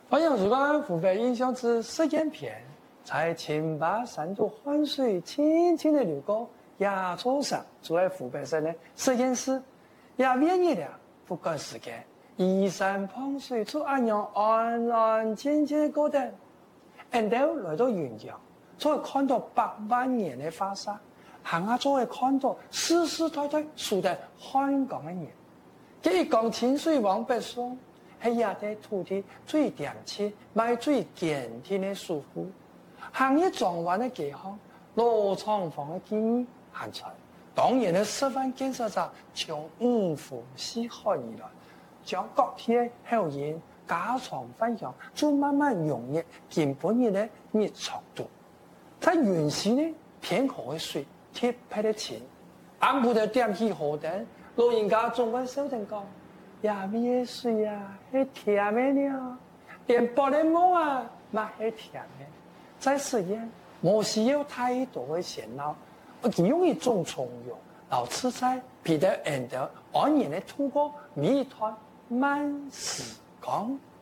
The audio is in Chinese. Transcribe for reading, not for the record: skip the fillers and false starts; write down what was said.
欢迎收看湖北印象之实验篇，在清白山中换水轻轻的流过亚洲上，住在湖北省的实验室，也变热了，不赶时间，依山傍水，就安样安安静静的过等。然后来到云阳，就会看到百万年的发沙，行下就会看到世世代代住在香港的人。这一江清水往北送。係亞地土地最甜切、賣最健天的舒服，行業狀元的幾行，羅廠房的建議行出來。當然的示範建設者從五湖四海而來，將各地的校園家常分享，就慢慢融入根本的日常度。在原始呢偏河的水，貼配的錢，按部的點起河燈，老人家總會笑定講。呀，咩水啊，係甜的了，連玻璃膜啊，嘛係甜的。在實驗，冇需要太多的閒腦，佢用一種從容、老自在、彼得安得安然的度過每一段慢時光。